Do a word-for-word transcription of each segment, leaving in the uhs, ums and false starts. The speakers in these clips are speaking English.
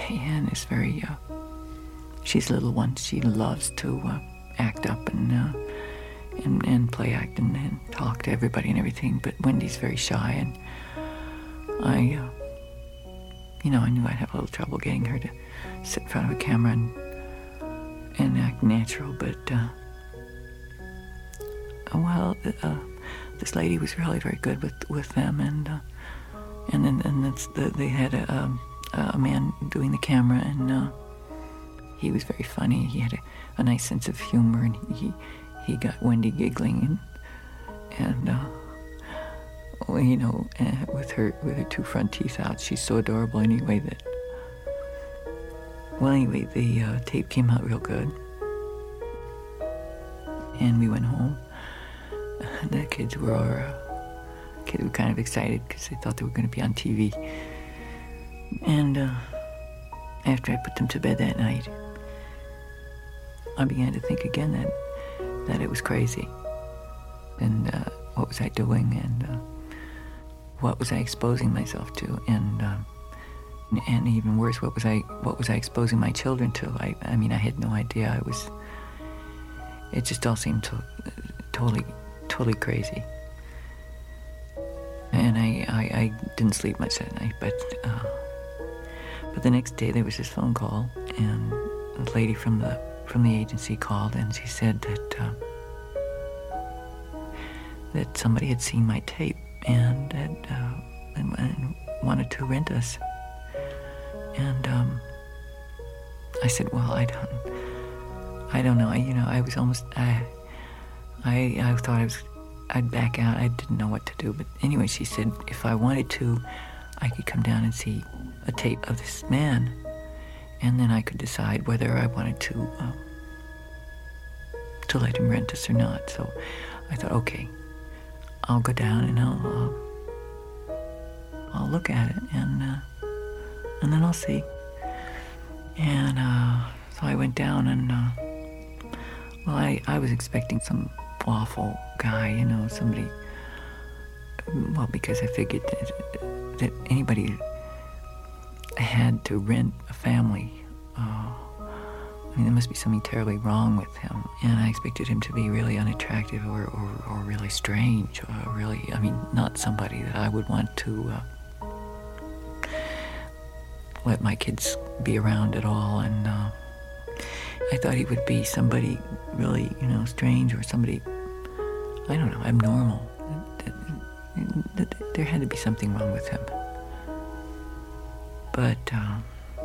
Anne is very, uh, she's a little one. She loves to uh, act up and, uh, and and play act and, and talk to everybody and everything. But Wendy's very shy, and I, uh, you know, I knew I'd have a little trouble getting her to sit in front of a camera and and act natural. But uh, well, uh, this lady was really very good with with them, and uh, and then and that's the, they had a. Um, a man doing the camera, and uh, he was very funny. He had a, a nice sense of humor, and he he got Wendy giggling, and and uh, well, you know, uh, with her with her two front teeth out, she's so adorable. Anyway, that well, anyway, the uh, tape came out real good, and we went home. And the kids were uh, kids were kind of excited because they thought they were going to be on T V. And uh, after I put them to bed that night, I began to think again that that it was crazy. And uh, what was I doing? And uh, what was I exposing myself to? And uh, and even worse, what was I what was I exposing my children to? I I mean, I had no idea. I was. It just all seemed to, totally totally crazy. And I, I, I didn't sleep much that night, but. Uh, But the next day there was this phone call, and a lady from the from the agency called, and she said that uh, that somebody had seen my tape and had uh, and, and wanted to rent us. And um, I said, well, I don't, I don't know. I, you know, I was almost, I, I, I thought I was, I'd back out. I didn't know what to do. But anyway, she said if I wanted to, I could come down and see a tape of this man, and then I could decide whether I wanted to uh, to let him rent us or not. So I thought, okay, I'll go down and I'll uh, I'll look at it, and uh, and then I'll see. And uh, so I went down, and uh, well, I, I was expecting some awful guy, you know, somebody. Well, because I figured that, that anybody had to rent a family. Uh, I mean, there must be something terribly wrong with him. And I expected him to be really unattractive or, or, or really strange, or really, I mean, not somebody that I would want to uh, let my kids be around at all. And uh, I thought he would be somebody really, you know, strange, or somebody, I don't know, abnormal. There had to be something wrong with him. But, uh,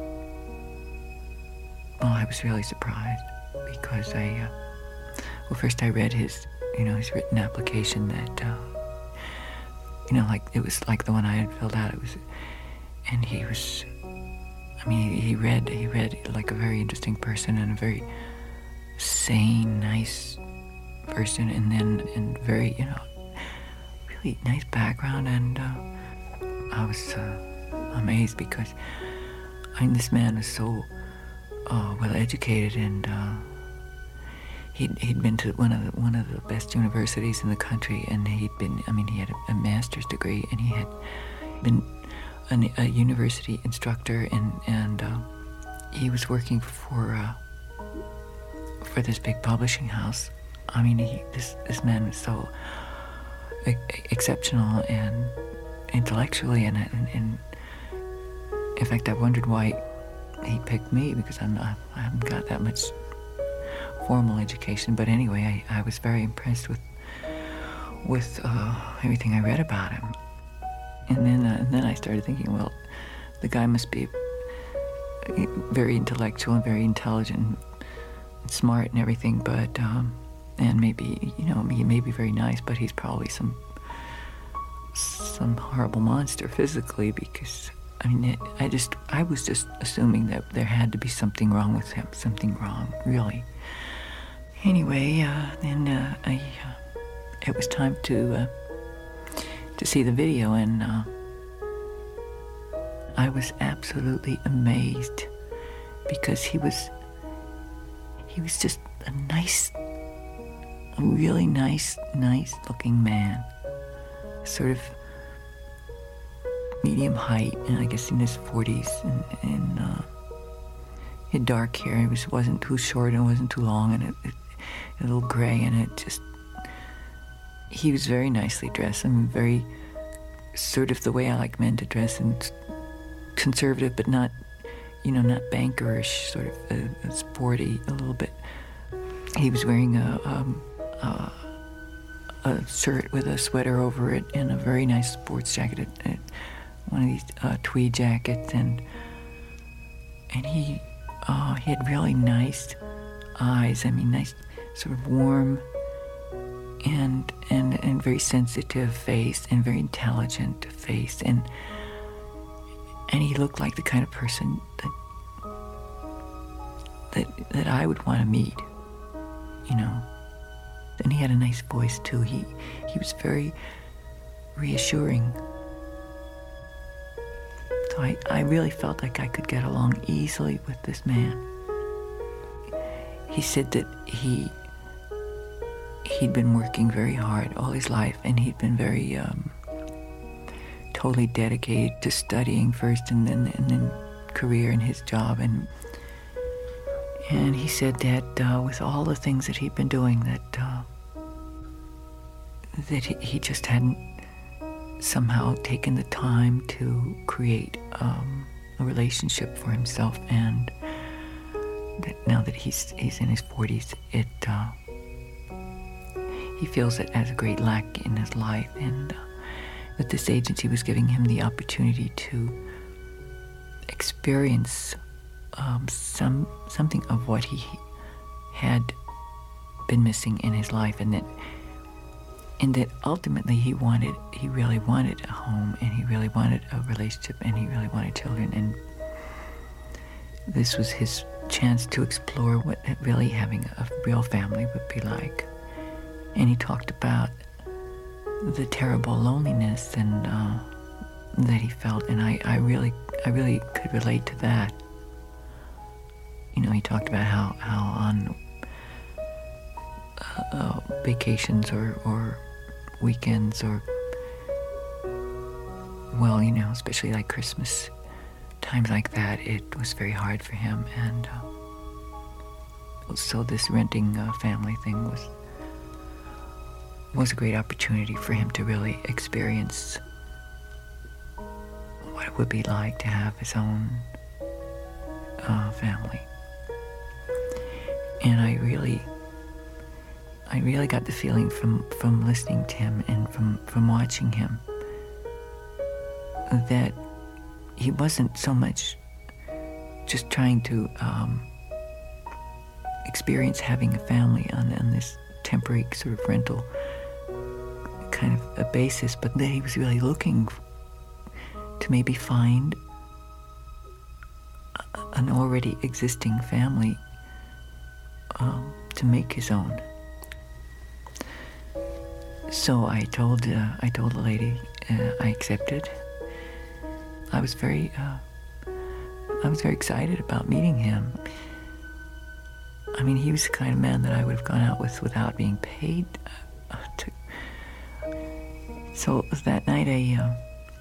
well, I was really surprised because I, uh, well, first I read his, you know, his written application that, uh, you know, like, it was like the one I had filled out. It was, and he was, I mean, he read, he read like a very interesting person and a very sane, nice person, and then, and very, you know, really nice background, and uh, I was uh, amazed because, I mean, this man was so uh, well educated, and uh, he'd he'd been to one of the one of the best universities in the country, and he'd been, I mean, he had a, a master's degree, and he had been an, a university instructor, and and uh, he was working for uh, for this big publishing house. I mean, he this this man was so exceptional and intellectually, and, and, and in fact, I wondered why he picked me, because I'm not, I haven't got that much formal education. But anyway, I, I was very impressed with with uh, everything I read about him. And then uh, and then I started thinking, well, the guy must be very intellectual and very intelligent and smart and everything, but um, and maybe, you know, he may be very nice, but he's probably some some horrible monster physically, because, I mean, it, I just, I was just assuming that there had to be something wrong with him, something wrong, really. Anyway, uh, then uh, I, uh, it was time to uh, to see the video, and uh, I was absolutely amazed, because he was, he was just a nice, a really nice, nice-looking man, sort of medium height, and I guess in his forties, and, and uh, he had dark hair. It was, wasn't too short and wasn't too long, and it, it, a little gray, and it just, he was very nicely dressed. I mean, very sort of the way I like men to dress, and conservative, but not, you know, not bankerish, sort of a, a sporty a little bit. He was wearing a, um, a a shirt with a sweater over it and a very nice sports jacket, a, a, one of these uh, tweed jackets, and and he uh, he had really nice eyes. I mean, nice, sort of warm and and and very sensitive face, and very intelligent face, and and he looked like the kind of person that that that I would want to meet, you know. And he had a nice voice too. He he was very reassuring. So I, I really felt like I could get along easily with this man. He said that he he'd been working very hard all his life, and he'd been very um, totally dedicated to studying first, and then and then career and his job, and and he said that uh, with all the things that he'd been doing, that uh, that he, he just hadn't somehow taken the time to create um, a relationship for himself, and that now that he's he's in his forties, it uh, he feels it as a great lack in his life, and uh, that this agency was giving him the opportunity to experience um, some something of what he had been missing in his life, and that and that ultimately he wanted, he really wanted a home, and he really wanted a relationship, and he really wanted children, and this was his chance to explore what really having a real family would be like. And he talked about the terrible loneliness and uh, that he felt, and I, I really, I really could relate to that. You know, he talked about how, how on uh, uh, vacations or, or weekends, or, well, you know, especially like Christmas, times like that, it was very hard for him, and uh, so this renting uh, family thing was was a great opportunity for him to really experience what it would be like to have his own uh, family. And I really, I really got the feeling from, from listening to him and from, from watching him that he wasn't so much just trying to um, experience having a family on, on this temporary sort of rental kind of a basis, but that he was really looking to maybe find an already existing family um, to make his own. So I told uh, I told the lady uh, I accepted. I was very uh, I was very excited about meeting him. I mean, he was the kind of man that I would have gone out with without being paid uh, to. So that night, I uh,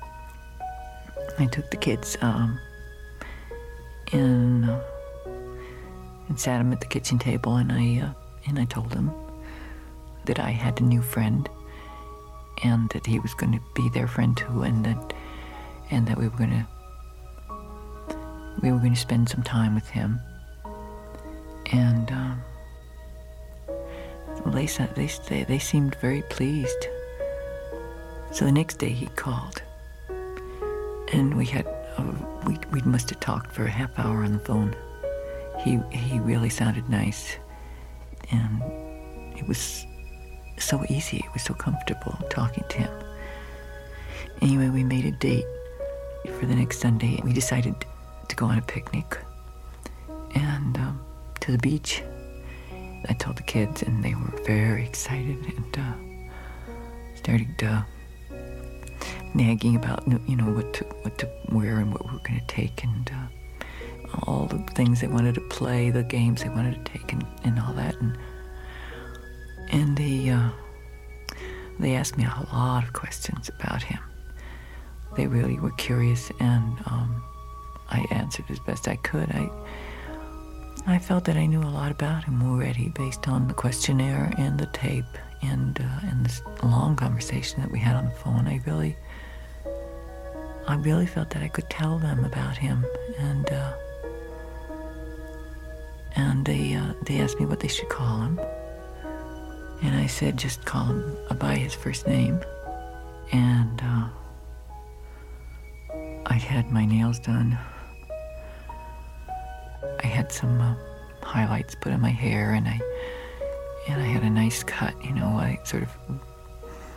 I took the kids um, and uh, and sat them at the kitchen table, and I uh, and I told them that I had a new friend, and that he was going to be their friend too, and that and that we were going to we were going to spend some time with him. And um, they, they, they seemed very pleased. So the next day he called, and we had uh, we we must have talked for a half hour on the phone. He he really sounded nice, and it was so easy. It was so comfortable talking to him. Anyway, we made a date for the next Sunday. We decided to go on a picnic, and um, to the beach. I told the kids, and they were very excited, and uh, started uh, nagging about, you know, what to what to wear and what we were going to take, and uh, all the things they wanted to play, the games they wanted to take, and, and all that. And and they uh, they asked me a lot of questions about him. They really were curious, and um, I answered as best I could. I I felt that I knew a lot about him already based on the questionnaire and the tape and uh, and this long conversation that we had on the phone. I really, I really felt that I could tell them about him, and uh, and they uh, they asked me what they should call him, and I said just call him by his first name, and uh, I had my nails done. I had some uh, highlights put in my hair, and I and I had a nice cut. You know, I sort of